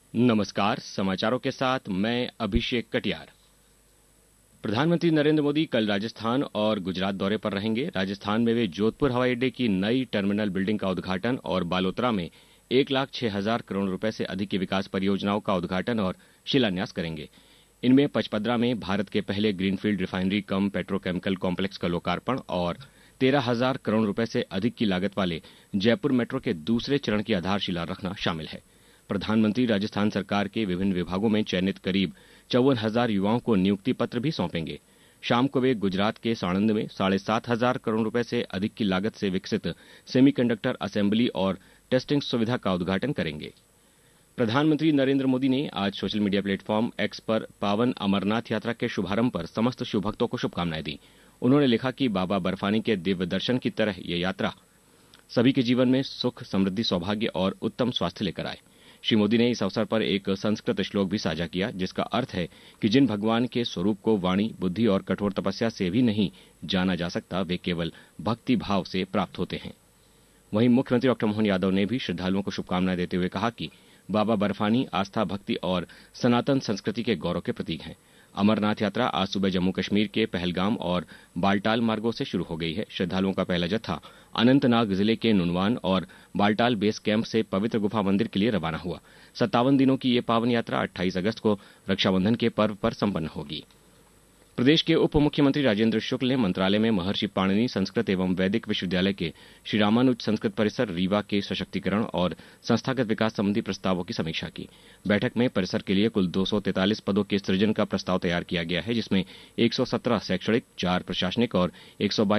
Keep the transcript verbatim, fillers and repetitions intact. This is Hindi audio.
नमस्कार। समाचारों के साथ मैं अभिषेक कटियार। प्रधानमंत्री नरेंद्र मोदी कल राजस्थान और गुजरात दौरे पर रहेंगे। राजस्थान में वे जोधपुर हवाई अड्डे की नई टर्मिनल बिल्डिंग का उद्घाटन और बालोतरा में एक लाख छह हजार करोड़ रुपए से अधिक की विकास परियोजनाओं का उद्घाटन और शिलान्यास करेंगे। इनमें पचपदरा में भारत के पहले ग्रीनफील्ड रिफाइनरी कम पेट्रोकेमिकल कॉम्प्लेक्स का लोकार्पण और तेरह हजार करोड़ रुपए से अधिक की लागत वाले जयपुर मेट्रो के दूसरे चरण की आधारशिला रखना शामिल है। प्रधानमंत्री राजस्थान सरकार के विभिन्न विभागों में चयनित करीब चौवन हजार युवाओं को नियुक्ति पत्र भी सौंपेंगे। शाम को वे गुजरात के साणंद में साढ़े सात हजार करोड़ रुपए से अधिक की लागत से विकसित सेमीकंडक्टर असेंबली और टेस्टिंग सुविधा का उद्घाटन करेंगे। प्रधानमंत्री नरेंद्र मोदी ने आज सोशल मीडिया प्लेटफॉर्म एक्स पर पावन अमरनाथ यात्रा के शुभारंभ पर समस्त शिव भक्तों को शुभकामनाएं दी। उन्होंने लिखा कि बाबा बर्फानी के दिव्य दर्शन की तरह ये यात्रा सभी के जीवन में सुख, समृद्धि, सौभाग्य और उत्तम स्वास्थ्य लेकर आए। श्री मोदी ने इस अवसर पर एक संस्कृत श्लोक भी साझा किया, जिसका अर्थ है कि जिन भगवान के स्वरूप को वाणी, बुद्धि और कठोर तपस्या से भी नहीं जाना जा सकता, वे केवल भक्ति भाव से प्राप्त होते हैं। वहीं मुख्यमंत्री डॉक्टर मोहन यादव ने भी श्रद्धालुओं को शुभकामनाएं देते हुए कहा कि बाबा बर्फानी आस्था, भक्ति और सनातन संस्कृति के गौरव के प्रतीक हैं। अमरनाथ यात्रा आज सुबह जम्मू कश्मीर के पहलगाम और बालटाल मार्गों से शुरू हो गई है। श्रद्धालुओं का पहला जत्था अनंतनाग जिले के नुनवान और बालटाल बेस कैंप से पवित्र गुफा मंदिर के लिए रवाना हुआ। सत्तावन दिनों की ये पावन यात्रा अट्ठाईस अगस्त को रक्षाबंधन के पर्व पर संपन्न होगी। प्रदेश के उप मुख्यमंत्री राजेंद्र शुक्ल ने मंत्रालय में महर्षि पाणिनि संस्कृत एवं वैदिक विश्वविद्यालय के श्री रामानुज संस्कृत परिसर रीवा के सशक्तिकरण और संस्थागत विकास संबंधी प्रस्तावों की समीक्षा की। बैठक में परिसर के लिए कुल दो सौ तैंतालीस पदों के सृजन का प्रस्ताव तैयार किया गया है, जिसमें एक सौ सत्रह शैक्षणिक, चार प्रशासनिक और एक सौ बाईस